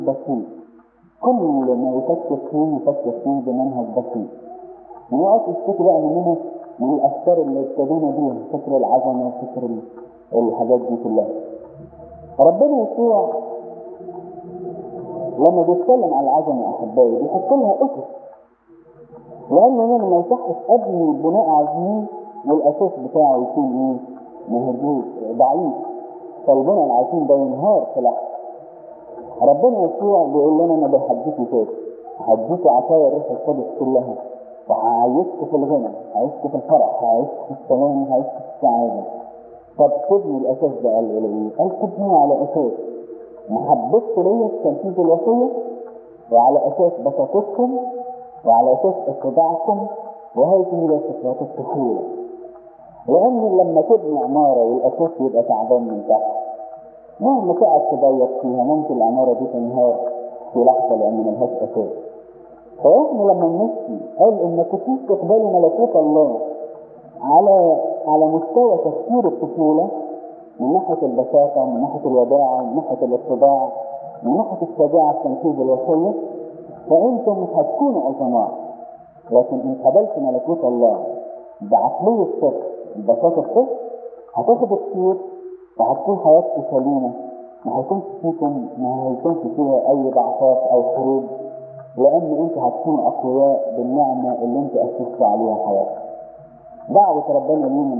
بسيط، كل ما يفكر فيه بمنهج بسيط. نقعد نشتكي بقى مننا من الافكار اللي ابتدينا بيها، فكر العظمه وفكر الحاجات دي كلها. ربنا يسوع لما بيتكلم عن العظمه احبائي بيحط لها اسس، لان انا ما يصحش ابني بناء عظيم والاساس بتاعه يكون ايه؟ مهزوز ضعيف، فالبناء العظيم ده ينهار في لحظه. ربنا يسوع بيقول لنا انا بحديكوا كده، هديكوا عطايا الروح القدس كلها، وهعيشكوا في الغنى، هعيشكوا في الفرح، هعيشكوا في السلام، هعيشكوا في السعاده. طب تبني الاساس ده قال ايه؟ قال تبنوا على اساس محبتكم ليا في تنفيذ الوصيه، وعلى اساس بساطتكم، وعلى اساس اتباعكم، وهذه هي صفات الطفوله. لان لما تبني عماره والاساس يبقى تعبان من تحت، مهما تقعد تضيق فيها ممكن العماره دي تنهار في لحظه لان ملهاش اساس. فاحنا لما نمشي قال انكم تقبلوا ملكوت الله على مستوى تفكير الطفوله، من ناحيه البساطه، من ناحيه الوداعه، من ناحيه الاتباع، من ناحيه الشجاعه في تنفيذ الوصيه، فانتم مش هتكونوا عظماء. لكن ان قبلت ملكوت الله بعقليه الطفل، ببساطه الطفل، هتاخد الخير وهتكون حياتكم سليمه، ما هيكونش فيها اي ضعفات او حروب، لان انتوا هتكونوا اقوياء بالنعمه اللي انتوا اسستوا عليها حياتكم. دعوه ربنا لينا